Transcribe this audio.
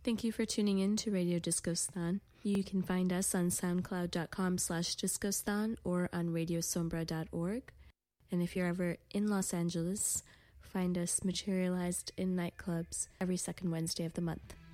Thank you for tuning in to Radio Discostan. You can find us on soundcloud.com/discostan or on radiosombra.org. And if you're ever in Los Angeles, find us materialized in nightclubs every second Wednesday of the month.